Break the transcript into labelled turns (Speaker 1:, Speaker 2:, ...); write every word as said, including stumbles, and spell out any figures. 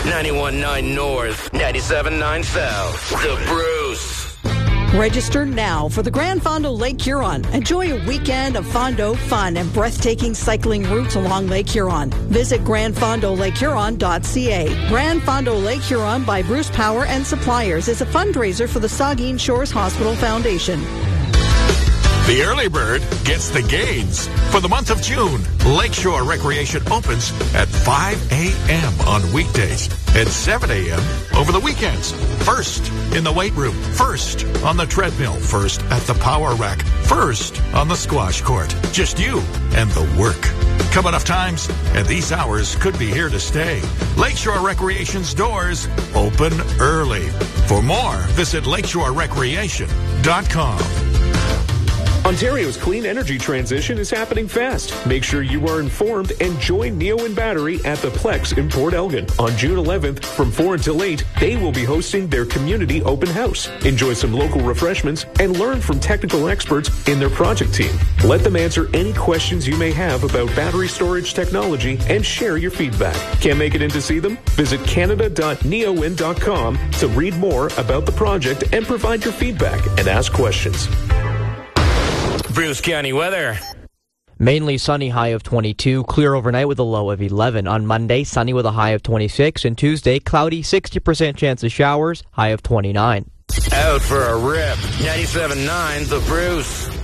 Speaker 1: ninety-one point nine North, ninety-seven point nine South. The Bruce.
Speaker 2: Register now for the Grand Fondo Lake Huron. Enjoy a weekend of Fondo fun and breathtaking cycling routes along Lake Huron. Visit grand fondo lake huron dot c a. Grand Fondo Lake Huron by Bruce Power and Suppliers is a fundraiser for the Saugeen Shores Hospital Foundation.
Speaker 3: The early bird gets the gains. For the month of June, Lakeshore Recreation opens at five a.m. on weekdays and seven a.m. over the weekends. First in the weight room, first on the treadmill, first at the power rack, first on the squash court. Just you and the work. Come enough times, and these hours could be here to stay. Lakeshore Recreation's doors open early. For more, visit lakeshore recreation dot com.
Speaker 4: Ontario's clean energy transition is happening fast. Make sure you are informed and join Neoen Battery at the Plex in Port Elgin. On June eleventh, from four until eight, they will be hosting their community open house. Enjoy some local refreshments and learn from technical experts in their project team. Let them answer any questions you may have about battery storage technology and share your feedback. Can't make it in to see them? Visit canada dot neoen dot com to read more about the project and provide your feedback and ask questions.
Speaker 1: Bruce County weather.
Speaker 5: Mainly sunny, high of twenty-two. Clear overnight with a low of eleven. On Monday, sunny with a high of twenty-six. And Tuesday, cloudy, sixty percent chance of showers, high of twenty-nine.
Speaker 1: Out for a rip. ninety-seven point nine The Bruce.